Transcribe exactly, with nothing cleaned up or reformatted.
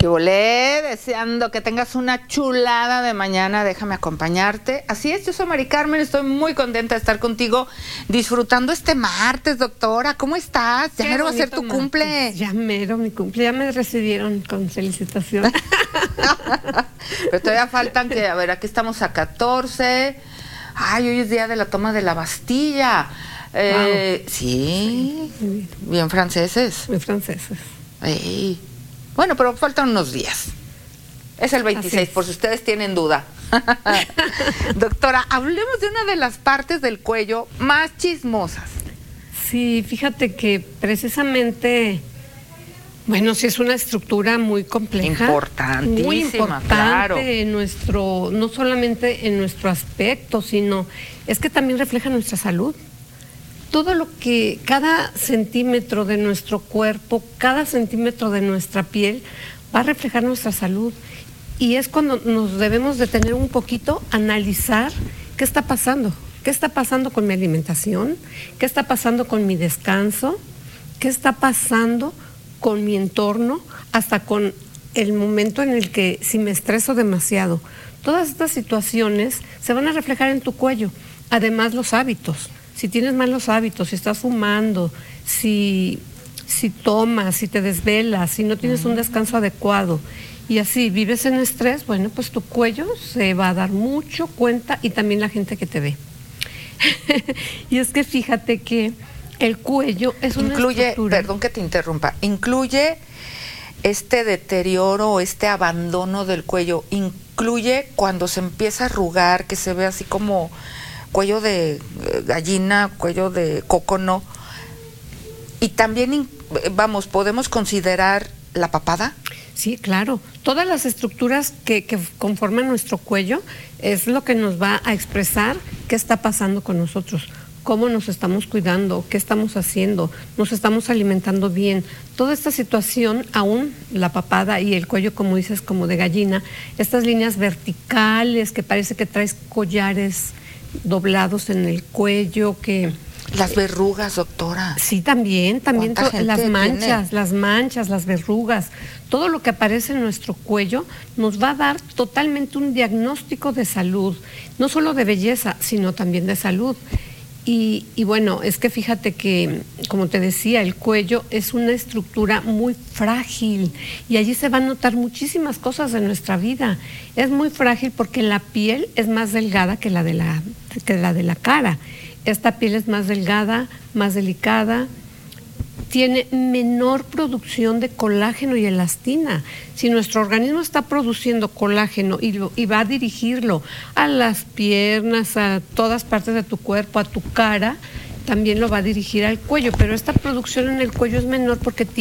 ¿Qué volé? Deseando que tengas una chulada de mañana, déjame acompañarte. Así es, yo soy Mari Carmen, estoy muy contenta de estar contigo disfrutando este martes, doctora. ¿Cómo estás? Ya mero va a ser tu martes. Cumple. Ya mero, mi cumple, ya me recibieron con felicitación. Pero todavía faltan que, a ver, aquí estamos a catorce. Ay, hoy es día de la toma de la Bastilla. Eh, wow. Sí, sí, bien franceses. Muy franceses. Ey. Bueno, pero faltan unos días. Es el veintiséis, es. Por si ustedes tienen duda. Doctora, hablemos de una de las partes del cuello más chismosas. Sí, fíjate que precisamente, bueno, sí es una estructura muy compleja. Importantísima, muy importante claro. En nuestro, no solamente en nuestro aspecto, sino es que también refleja nuestra salud. Todo lo que, cada centímetro de nuestro cuerpo, cada centímetro de nuestra piel va a reflejar nuestra salud. Y es cuando nos debemos detener un poquito, analizar qué está pasando. ¿Qué está pasando con mi alimentación? ¿Qué está pasando con mi descanso? ¿Qué está pasando con mi entorno? Hasta con el momento en el que si me estreso demasiado. Todas estas situaciones se van a reflejar en tu cuello. Además, los hábitos. Si tienes malos hábitos, si estás fumando, si, si tomas, si te desvelas, si no tienes un descanso adecuado y así vives en estrés, bueno, pues tu cuello se va a dar mucho cuenta y también la gente que te ve. Y es que fíjate que el cuello es una incluye, estructura. Perdón que te interrumpa, incluye este deterioro, este abandono del cuello, incluye cuando se empieza a arrugar, que se ve así como cuello de gallina, cuello de cócono. Y también, vamos, ¿podemos considerar la papada? Sí, claro. Todas las estructuras que, que conforman nuestro cuello es lo que nos va a expresar qué está pasando con nosotros, cómo nos estamos cuidando, qué estamos haciendo, nos estamos alimentando bien. Toda esta situación, aún la papada y el cuello, como dices, como de gallina, estas líneas verticales que parece que traes collares doblados en el cuello, que... Las verrugas, doctora. Sí, también, también las manchas, tiene? las manchas, las verrugas, todo lo que aparece en nuestro cuello nos va a dar totalmente un diagnóstico de salud, no solo de belleza, sino también de salud. Y, y bueno, es que fíjate que, como te decía, el cuello es una estructura muy frágil y allí se van a notar muchísimas cosas de nuestra vida. Es muy frágil porque la piel es más delgada que la de la, que la de la cara. Esta piel es más delgada, más delicada, tiene menor producción de colágeno y elastina. Si nuestro organismo está produciendo colágeno y, lo, y va a dirigirlo a las piernas, a todas partes de tu cuerpo, a tu cara, también lo va a dirigir al cuello. Pero esta producción en el cuello es menor porque tiene